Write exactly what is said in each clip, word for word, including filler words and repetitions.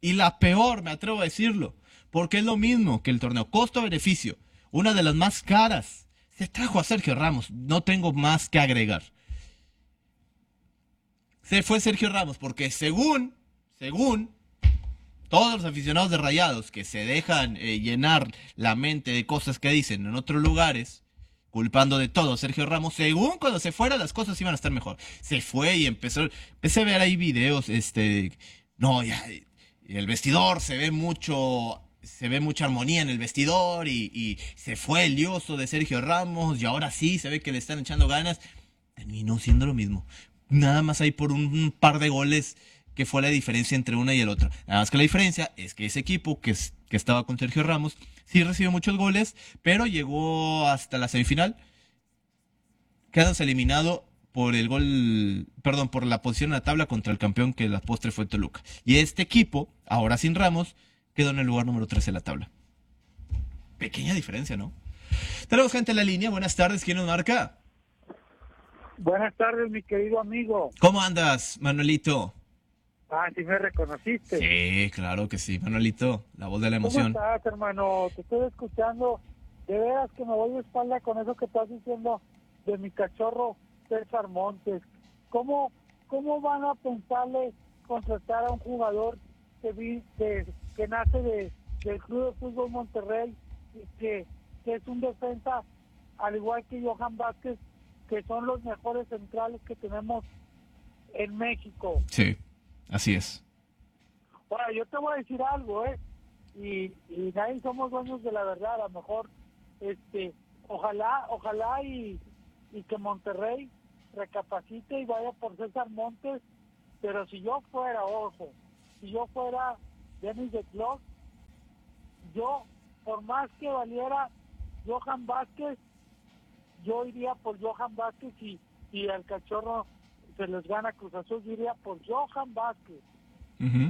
Y la peor, me atrevo a decirlo, porque es lo mismo que el torneo costo-beneficio, una de las más caras. Se trajo a Sergio Ramos, no tengo más que agregar. Se fue Sergio Ramos porque según, según todos los aficionados de Rayados que se dejan eh, llenar la mente de cosas que dicen en otros lugares, culpando de todo a Sergio Ramos, según cuando se fuera las cosas iban a estar mejor. Se fue y empezó, empecé a ver ahí videos, este, no, ya, el vestidor se ve mucho, se ve mucha armonía en el vestidor y, y se fue el lioso de Sergio Ramos y ahora sí se ve que le están echando ganas. Terminó siendo lo mismo. Nada más hay por un par de goles que fue la diferencia entre una y el otro. Nada más que la diferencia es que ese equipo que, es, que estaba con Sergio Ramos sí recibió muchos goles, pero llegó hasta la semifinal, quedándose eliminado por el gol, perdón, por la posición en la tabla contra el campeón que la postre fue Toluca. Y este equipo, ahora sin Ramos, quedó en el lugar número tres de la tabla. Pequeña diferencia, ¿no? Tenemos gente en la línea. Buenas tardes. ¿Quién nos marca? Buenas tardes, mi querido amigo. ¿Cómo andas, Manuelito? Ah, ¿sí me reconociste? Sí, claro que sí, Manuelito, la voz de la emoción. ¿Cómo estás, hermano? Te estoy escuchando. De veras que me voy de espalda con eso que estás diciendo de mi cachorro César Montes. ¿Cómo, cómo van a pensarle contratar a un jugador que, vi, que, que nace de, del Club de Fútbol Monterrey y que, que es un defensa, al igual que Johan Vázquez, que son los mejores centrales que tenemos en México? Sí, así es. Ahora, yo te voy a decir algo, ¿eh? Y, y nadie somos dueños de la verdad. A lo mejor, este, ojalá, ojalá y, y que Monterrey recapacite y vaya por César Montes, pero si yo fuera, ojo, si yo fuera Denis de Clos, yo, por más que valiera Johan Vázquez, yo iría por Johan Vázquez y, y al cachorro se les gana Cruz Azul, yo iría por Johan Vázquez. Uh-huh.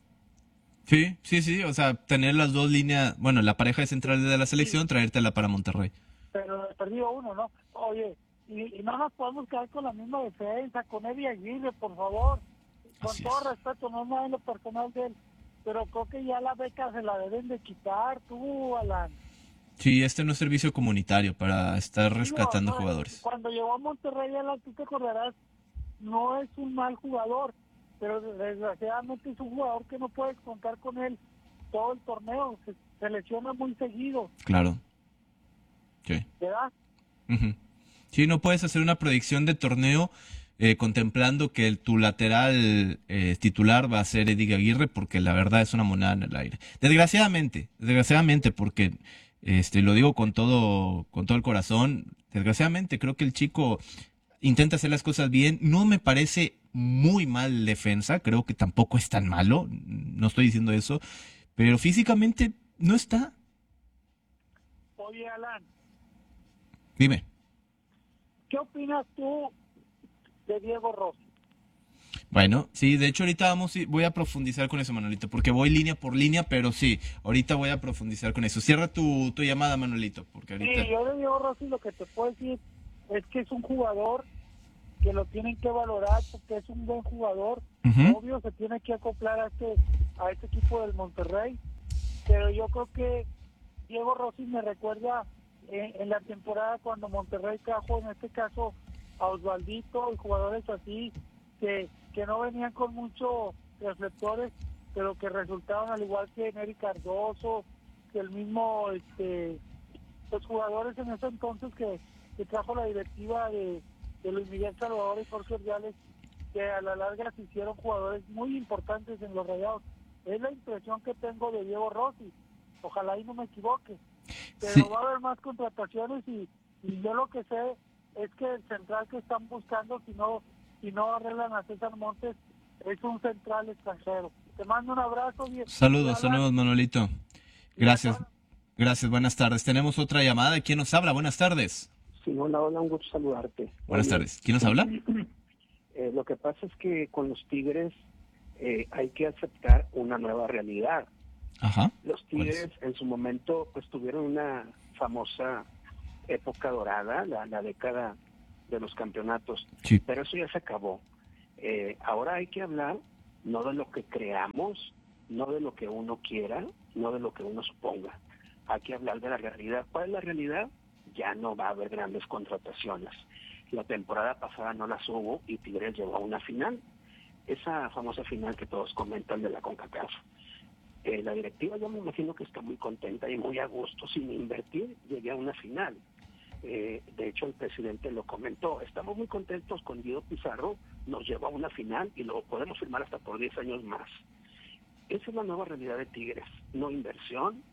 Sí, sí, sí, o sea, tener las dos líneas, bueno, la pareja de centrales de la selección, sí, traértela para Monterrey. Pero he perdido uno, ¿no? Oye, y, y no nos podemos quedar con la misma defensa, con Eddie Aguirre, por favor. Con Así todo es. respeto, no es nada en lo personal de él, pero creo que ya la beca se la deben de quitar, tú, Alan. Sí, este no es servicio comunitario para estar rescatando Digo, no, jugadores. cuando llegó a Monterrey, Alan, tú te acordarás, no es un mal jugador, pero desgraciadamente es un jugador que no puedes contar con él todo el torneo, se, se lesiona muy seguido. Claro. Sí. ¿Verdad? Uh-huh. Sí, no puedes hacer una predicción de torneo eh, contemplando que el, tu lateral eh, titular va a ser Eddie Aguirre, porque la verdad es una moneda en el aire. Desgraciadamente, desgraciadamente, porque este lo digo con todo, con todo el corazón, desgraciadamente creo que el chico intenta hacer las cosas bien. No me parece muy mal defensa, creo que tampoco es tan malo, no estoy diciendo eso, pero físicamente no está. Oye, Alan, Dime. ¿qué opinas tú de Diego Rossi? Bueno, sí, de hecho ahorita vamos, voy a profundizar con eso, Manuelito, porque voy línea por línea, pero sí, ahorita voy a profundizar con eso. Cierra tu, tu llamada, Manuelito, porque ahorita... Sí, yo de Diego Rossi lo que te puedo decir es que es un jugador que lo tienen que valorar porque es un buen jugador. Uh-huh. Obvio, se tiene que acoplar a este, a este equipo del Monterrey, pero yo creo que Diego Rossi me recuerda eh, en la temporada cuando Monterrey trajo, en este caso, a Osvaldito y jugadores así que, que no venían con muchos reflectores, pero que resultaron al igual que Nery Cardoso, que el mismo, este, los jugadores en ese entonces que, que trajo la directiva de, de Luis Miguel Salvador y Jorge Ordiales, que a la larga se hicieron jugadores muy importantes en los Rayados. Es la impresión que tengo de Diego Rossi. Ojalá y no me equivoque. Pero sí va a haber más contrataciones y, y yo lo que sé es que el central que están buscando, si no, si no arreglan a César Montes, es un central extranjero. Te mando un abrazo. Bien. Saludos, saludos, Manuelito. Gracias. Gracias, buenas tardes. Tenemos otra llamada. ¿Quién nos habla? Buenas tardes. Sí, hola, hola, un gusto saludarte. Buenas Oye, tardes. ¿Quién nos habla? Eh, lo que pasa es que con los Tigres eh, hay que aceptar una nueva realidad. Ajá. Los Tigres en su momento pues tuvieron una famosa época dorada, la, la década de los campeonatos, sí. Pero eso ya se acabó. Eh, ahora hay que hablar no de lo que creamos, no de lo que uno quiera, no de lo que uno suponga. Hay que hablar de la realidad. ¿Cuál es la realidad? Ya no va a haber grandes contrataciones. La temporada pasada no las hubo y Tigres llegó a una final. Esa famosa final que todos comentan de la CONCACAF. Eh, la directiva yo me imagino que está muy contenta y muy a gusto. Sin invertir, llegué a una final. Eh, de hecho, el presidente lo comentó. Estamos muy contentos con Guido Pizarro, nos llevó a una final y lo podemos firmar hasta por diez años más. Esa es la nueva realidad de Tigres. No inversión.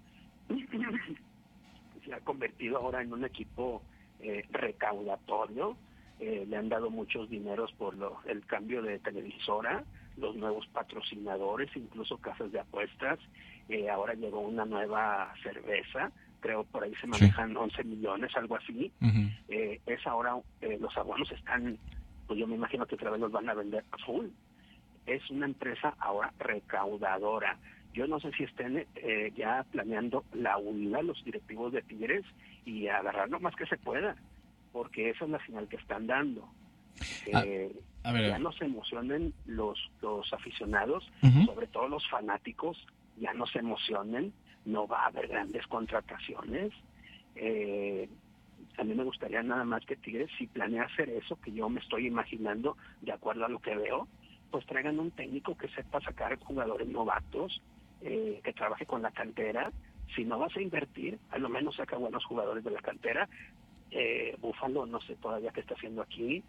Se ha convertido ahora en un equipo eh, recaudatorio. Eh, le han dado muchos dineros por lo, el cambio de televisora, los nuevos patrocinadores, incluso casas de apuestas. Eh, ahora llegó una nueva cerveza, creo por ahí se manejan sí. once millones, algo así. Uh-huh. Eh, es ahora, eh, los abonos están, pues yo me imagino que otra vez los van a vender a full. Es una empresa ahora recaudadora. Yo no sé si estén eh, ya planeando la huida los directivos de Tigres y agarrar lo más que se pueda, porque esa es la señal que están dando. Eh, a, a ver, ya no se emocionen los, los aficionados, uh-huh. sobre todo los fanáticos, ya no se emocionen, no va a haber grandes contrataciones. Eh, a mí me gustaría nada más que Tigres, si planea hacer eso, que yo me estoy imaginando, de acuerdo a lo que veo, pues traigan un técnico que sepa sacar jugadores novatos, eh, que trabaje con la cantera. Si no vas a invertir, a lo menos saca buenos jugadores de la cantera. Eh, Búfalo, no sé todavía qué está haciendo aquí.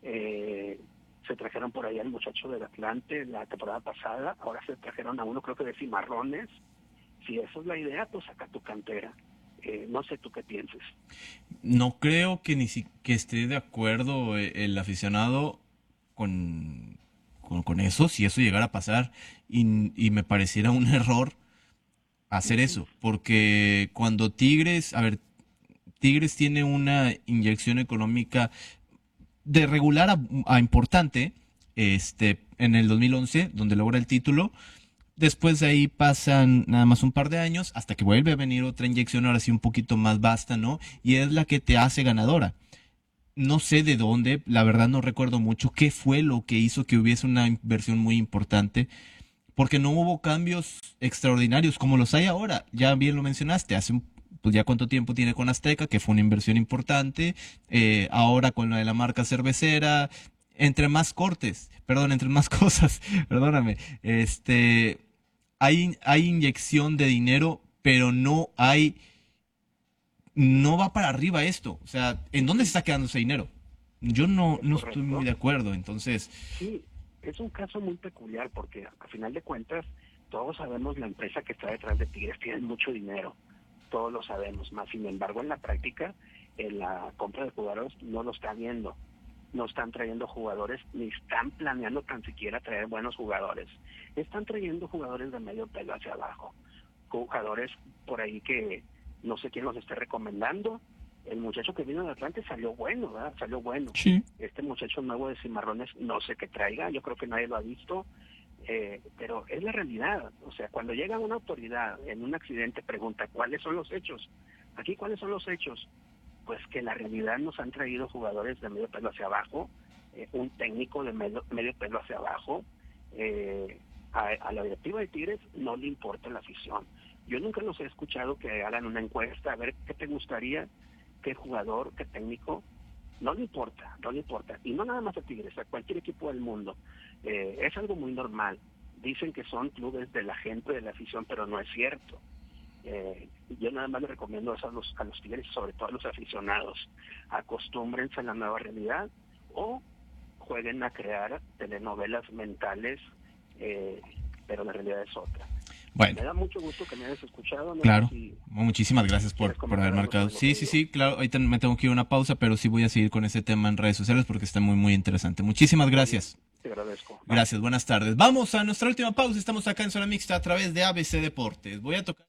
Eh, se trajeron por ahí al muchacho del Atlante la temporada pasada, ahora se trajeron a uno, creo que de Cimarrones. Si esa es la idea, pues saca tu cantera. Eh, no sé tú qué pienses. No creo que ni si, que esté de acuerdo el aficionado con, con, con eso, si eso llegara a pasar, y, y me pareciera un error hacer eso, porque cuando Tigres, a ver, Tigres tiene una inyección económica de regular a, a importante, este, en el dos mil once, donde logra el título. Después de ahí pasan nada más un par de años hasta que vuelve a venir otra inyección, ahora sí un poquito más vasta, ¿no? Y es la que te hace ganadora. No sé de dónde, la verdad no recuerdo mucho qué fue lo que hizo que hubiese una inversión muy importante, porque no hubo cambios extraordinarios como los hay ahora. Ya bien lo mencionaste, hace un pues ya cuánto tiempo tiene con Azteca, que fue una inversión importante, eh, ahora con la de la marca cervecera, entre más cortes, perdón, entre más cosas, perdóname, este, hay, hay inyección de dinero, pero no hay, no va para arriba esto, o sea, ¿en dónde se está quedando ese dinero? Yo no, no estoy muy de acuerdo, entonces... Sí, es un caso muy peculiar, porque a final de cuentas, todos sabemos la empresa que está detrás de Tigres, tiene mucho dinero. Todos lo sabemos, más sin embargo en la práctica, en la compra de jugadores no lo está viendo, no están trayendo jugadores, ni están planeando tan siquiera traer buenos jugadores, están trayendo jugadores de medio pelo hacia abajo, jugadores por ahí que no sé quién los esté recomendando. El muchacho que vino de Atlante salió bueno, ¿verdad? Salió bueno. Sí. Este muchacho nuevo de Cimarrones no sé qué traiga, yo creo que nadie lo ha visto. Eh, pero es la realidad, o sea, cuando llega una autoridad en un accidente pregunta cuáles son los hechos, aquí cuáles son los hechos, pues que la realidad nos han traído jugadores de medio pelo hacia abajo, eh, un técnico de medio, medio pelo hacia abajo, eh, a, a la directiva de Tigres no le importa la afición. Yo nunca los he escuchado que hagan una encuesta a ver qué te gustaría, qué jugador, qué técnico. No le importa, no le importa. Y no nada más a Tigres, a cualquier equipo del mundo. Eh, es algo muy normal. Dicen que son clubes de la gente, de la afición, pero no es cierto. Eh, yo nada más le recomiendo eso a los, a los Tigres, sobre todo a los aficionados. Acostúmbrense a la nueva realidad o jueguen a crear telenovelas mentales, eh, pero la realidad es otra. Bueno. Me da mucho gusto que me hayas escuchado. No claro, sé si muchísimas gracias por, por haber marcado. Sí, sí, sí, claro, ahorita me tengo que ir a una pausa, pero sí voy a seguir con ese tema en redes sociales porque está muy, muy interesante. Muchísimas gracias. Te agradezco. Gracias, buenas tardes. Vamos a nuestra última pausa, estamos acá en Zona Mixta a través de A B C Deportes. Voy a tocar...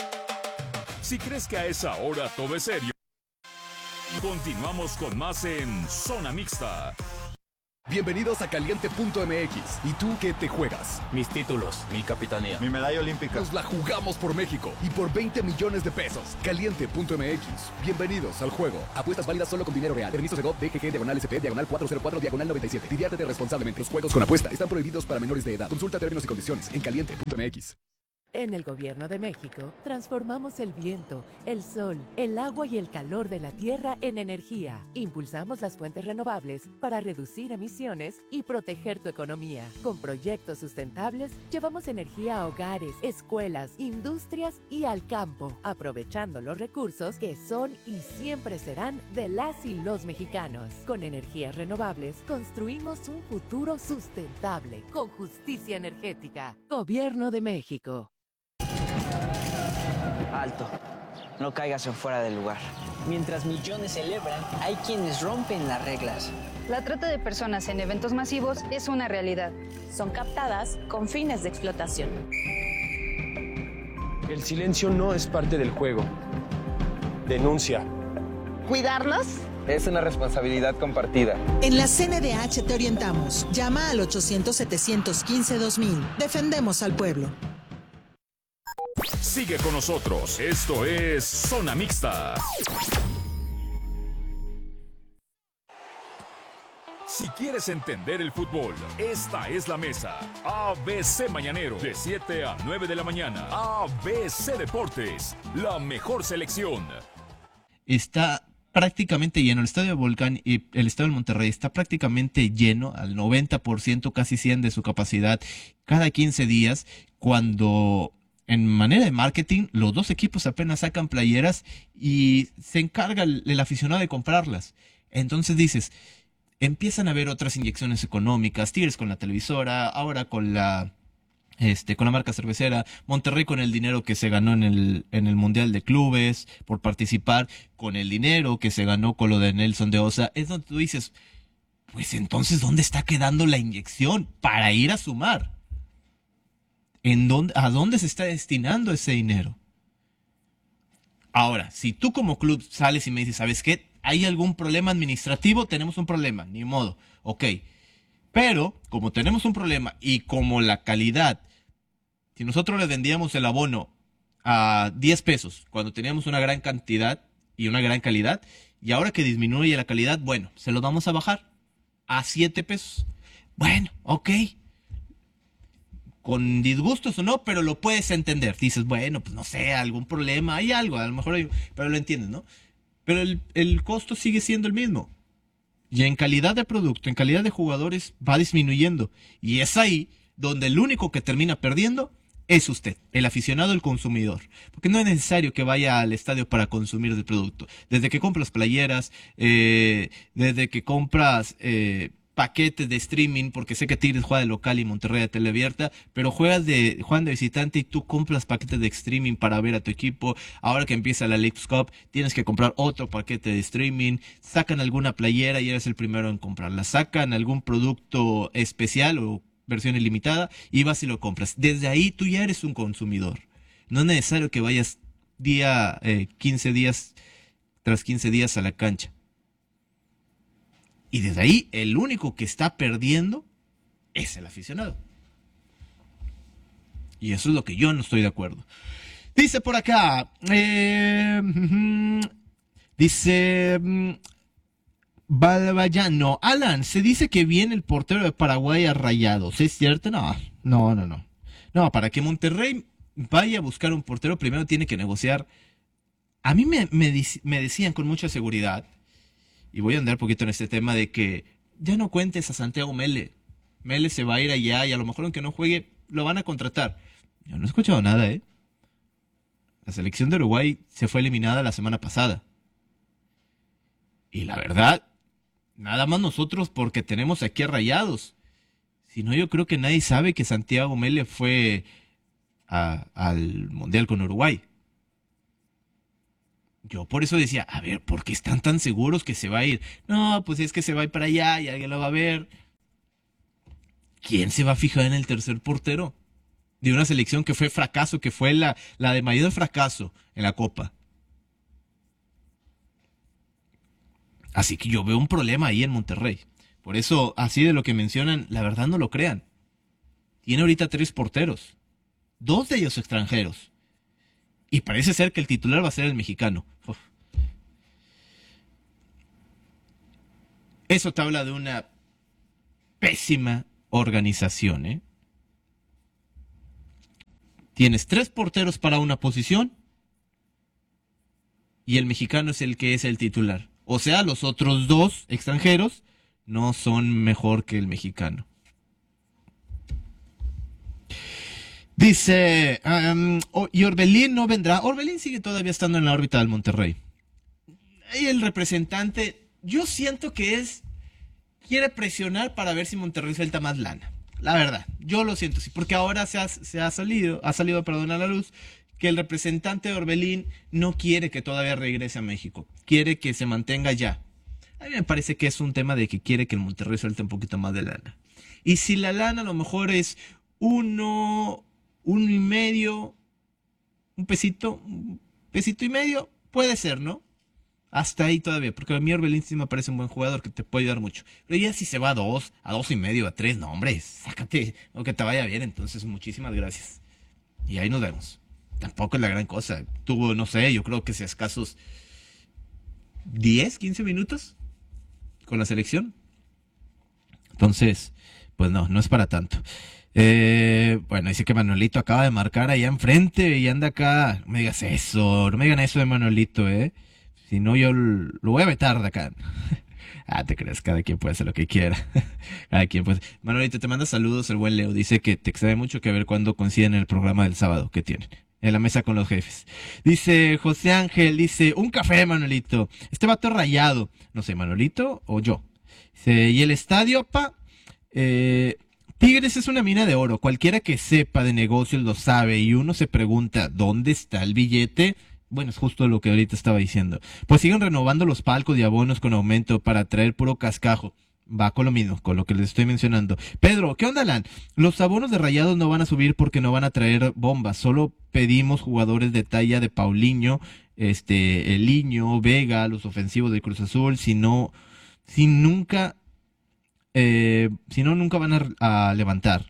Si crees que a esa hora todo es serio, continuamos con más en Zona Mixta. Bienvenidos a Caliente punto M X. ¿Y tú qué te juegas? Mis títulos, mi capitanía, mi medalla olímpica. Nos la jugamos por México y por veinte millones de pesos. Caliente punto M X. Bienvenidos al juego. Apuestas válidas solo con dinero real. Permisos de G O V, D G G, diagonal S P, diagonal cuatro cero cuatro, diagonal noventa y siete. Diviértete responsablemente. Los juegos con apuesta están prohibidos para menores de edad. Consulta términos y condiciones en Caliente punto M X. En el Gobierno de México, transformamos el viento, el sol, el agua y el calor de la tierra en energía. Impulsamos las fuentes renovables para reducir emisiones y proteger tu economía. Con proyectos sustentables, llevamos energía a hogares, escuelas, industrias y al campo, aprovechando los recursos que son y siempre serán de las y los mexicanos. Con energías renovables, construimos un futuro sustentable, con justicia energética. Gobierno de México. Alto, no caigas en fuera del lugar. Mientras millones celebran, hay quienes rompen las reglas. La trata de personas en eventos masivos es una realidad. Son captadas con fines de explotación. El silencio no es parte del juego. Denuncia. ¿Cuidarlos? Es una responsabilidad compartida. En la C N D H te orientamos. Llama al ochocientos, setecientos quince, dos mil. Defendemos al pueblo. Sigue con nosotros. Esto es Zona Mixta. Si quieres entender el fútbol, esta es la mesa. A B C Mañanero, de siete a nueve de la mañana. A B C Deportes, la mejor selección. Está prácticamente lleno. El estadio de Volcán y el estadio del Monterrey está prácticamente lleno, al noventa por ciento, casi cien de su capacidad, cada quince días, cuando en manera de marketing los dos equipos apenas sacan playeras y se encarga el, el aficionado de comprarlas. Entonces dices, empiezan a haber otras inyecciones económicas, Tigres con la televisora, ahora con la Este, con la marca cervecera, Monterrey con el dinero que se ganó en el, en el Mundial de Clubes por participar, con el dinero que se ganó con lo de Nelson de Osa. Es donde tú dices, pues entonces, ¿dónde está quedando la inyección para ir a sumar? ¿En dónde, a dónde se está destinando ese dinero? Ahora, si tú como club sales y me dices, ¿sabes qué? ¿Hay algún problema administrativo? Tenemos un problema, ni modo, ok. Pero, como tenemos un problema y como la calidad, si nosotros le vendíamos el abono a diez pesos cuando teníamos una gran cantidad y una gran calidad, y ahora que disminuye la calidad, bueno, se lo vamos a bajar a siete pesos. Bueno, ok. Con disgustos o no, pero lo puedes entender. Dices, bueno, pues no sé, algún problema, hay algo, a lo mejor hay, pero lo entiendes, ¿no? Pero el, el costo sigue siendo el mismo. Y en calidad de producto, en calidad de jugadores, va disminuyendo. Y es ahí donde el único que termina perdiendo es usted, el aficionado, el consumidor. Porque no es necesario que vaya al estadio para consumir el producto. Desde que compras playeras, eh, desde que compras eh, paquetes de streaming, porque sé que Tigres juega de local y Monterrey de tele abierta, pero juegas de, juegan de visitante y tú compras paquetes de streaming para ver a tu equipo. Ahora que empieza la Leagues Cup, tienes que comprar otro paquete de streaming. Sacan alguna playera y eres el primero en comprarla. Sacan algún producto especial o versión ilimitada y vas y lo compras. Desde ahí tú ya eres un consumidor. No es necesario que vayas día, eh, quince días tras quince días a la cancha. Y desde ahí, el único que está perdiendo es el aficionado. Y eso es lo que yo no estoy de acuerdo. Dice por acá, eh, dice Balbayano, Alan, se dice que viene el portero de Paraguay a Rayados. ¿Es cierto? No, no, no, no. No, para que Monterrey vaya a buscar un portero, primero tiene que negociar. A mí me, me, me decían con mucha seguridad, y voy a andar un poquito en este tema, de que ya no cuentes a Santiago Mele. Mele se va a ir allá y a lo mejor aunque no juegue, lo van a contratar. Yo no he escuchado nada, ¿eh? La selección de Uruguay se fue eliminada la semana pasada. Y la verdad, nada más nosotros porque tenemos aquí a Rayados. Si no, yo creo que nadie sabe que Santiago Mele fue a, al Mundial con Uruguay. Yo por eso decía, a ver, ¿por qué están tan seguros que se va a ir? No, pues es que se va a ir para allá y alguien lo va a ver. ¿Quién se va a fijar en el tercer portero? De una selección que fue fracaso, que fue la, la de mayor fracaso en la Copa. Así que yo veo un problema ahí en Monterrey. Por eso, así de lo que mencionan, la verdad no lo crean. Tiene ahorita tres porteros. Dos de ellos extranjeros. Y parece ser que el titular va a ser el mexicano. Uf. Eso te habla de una pésima organización, ¿eh? tienes tres porteros para una posición y el mexicano es el que es el titular. O sea, los otros dos extranjeros no son mejor que el mexicano. Dice, um, oh, y Orbelín no vendrá. Orbelín sigue todavía estando en la órbita del Monterrey. Y el representante, yo siento que es, quiere presionar para ver si Monterrey suelta más lana. La verdad, yo lo siento, sí, porque ahora se ha, se ha salido, ha salido, perdón, a la luz, que el representante de Orbelín no quiere que todavía regrese a México, quiere que se mantenga ya. A mí me parece que es un tema de que quiere que el Monterrey suelte un poquito más de lana. Y si la lana a lo mejor es uno, uno y medio, un pesito, un pesito y medio, puede ser, ¿no? Hasta ahí todavía, porque a mí Orbelín sí me parece un buen jugador que te puede ayudar mucho. Pero ya si se va a dos, a dos y medio, a tres, no hombre, sácate, o que te vaya bien, entonces muchísimas gracias. Y ahí nos vemos. Tampoco es la gran cosa. Tuvo, no sé, yo creo que si escasos diez, quince minutos con la selección. Entonces, pues no, no es para tanto. Eh, bueno, dice que Manolito acaba de marcar allá enfrente y anda acá. No me digas eso, no me digan eso de Manolito, eh. Si no, yo lo voy a vetar de acá. Ah, te crees, cada quien puede hacer lo que quiera. Cada quien puede. Manolito, te manda saludos el buen Leo. Dice que te excede mucho que ver cuándo coinciden en el programa del sábado que tienen. En la mesa con los jefes. Dice José Ángel, dice, un café, Manolito. Este vato rayado. No sé, Manolito o yo. Dice, y el estadio, pa. Eh, Tigres es una mina de oro. Cualquiera que sepa de negocios lo sabe. Y uno se pregunta, ¿dónde está el billete? Bueno, es justo lo que ahorita estaba diciendo. Pues siguen renovando los palcos y abonos con aumento para traer puro cascajo. Va con lo mismo, con lo que les estoy mencionando. Pedro, ¿qué onda, Alan? Los abonos de Rayados no van a subir porque no van a traer bombas. Solo pedimos jugadores de talla de Paulinho, este, Eliño, Vega, los ofensivos de Cruz Azul. Si no, si nunca, eh, si no, nunca van a, a levantar.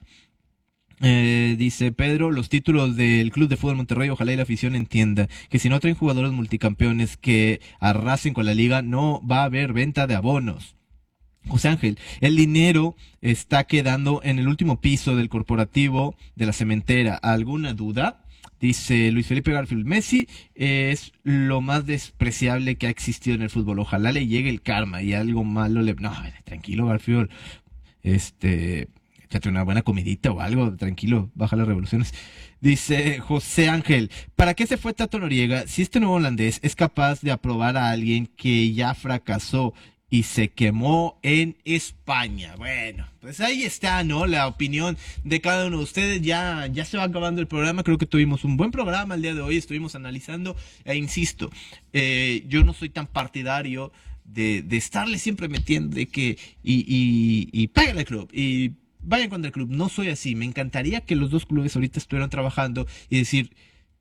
Eh, dice Pedro, los títulos del Club de Fútbol Monterrey, ojalá y la afición entienda que si no traen jugadores multicampeones que arrasen con la liga, no va a haber venta de abonos. José Ángel, el dinero está quedando en el último piso del corporativo de la cementera. ¿Alguna duda? Dice Luis Felipe Garfield, Messi es lo más despreciable que ha existido en el fútbol. Ojalá le llegue el karma y algo malo le... No, tranquilo, Garfield. Este... Échate una buena comidita o algo, tranquilo, baja las revoluciones. Dice José Ángel, ¿para qué se fue Tato Noriega si este nuevo holandés es capaz de aprobar a alguien que ya fracasó y se quemó en España? Bueno, pues ahí está, ¿no? La opinión de cada uno de ustedes. Ya, ya se va acabando el programa. Creo que tuvimos un buen programa el día de hoy. Estuvimos analizando e insisto, eh, yo no soy tan partidario de, de estarle siempre metiendo de que y, y, y pégale al club y vayan contra el club. No soy así. Me encantaría que los dos clubes ahorita estuvieran trabajando y decir,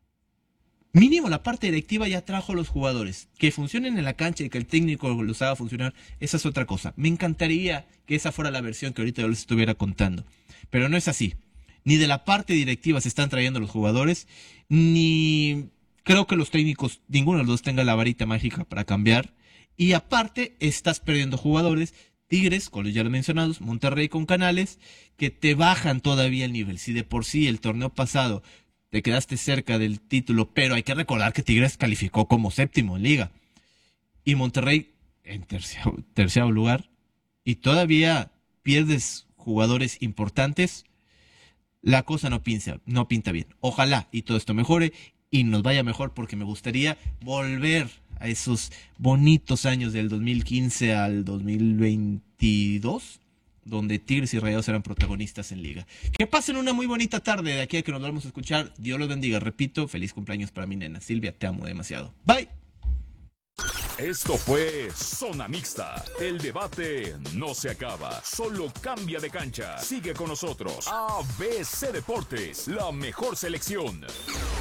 mínimo la parte directiva ya trajo a los jugadores. Que funcionen en la cancha y que el técnico los haga funcionar, esa es otra cosa. Me encantaría que esa fuera la versión que ahorita yo les estuviera contando. Pero no es así. Ni de la parte directiva se están trayendo los jugadores, ni creo que los técnicos, ninguno de los dos tenga la varita mágica para cambiar. Y aparte, estás perdiendo jugadores. Tigres, con los ya mencionados, Monterrey con Canales, que te bajan todavía el nivel. Si de por sí el torneo pasado te quedaste cerca del título, pero hay que recordar que Tigres calificó como séptimo en liga. Y Monterrey en terciavo, terciavo lugar. Y todavía pierdes jugadores importantes. La cosa no pinta, no pinta bien. Ojalá y todo esto mejore y nos vaya mejor, porque me gustaría volver a esos bonitos años del dos mil quince al dos mil veintidós, donde Tigres y Rayados eran protagonistas en liga. Que pasen una muy bonita tarde de aquí a que nos volvamos a escuchar. Dios los bendiga. Repito, feliz cumpleaños para mi nena. Silvia, te amo demasiado. Bye. Esto fue Zona Mixta. El debate no se acaba, solo cambia de cancha. Sigue con nosotros. A B C Deportes, la mejor selección.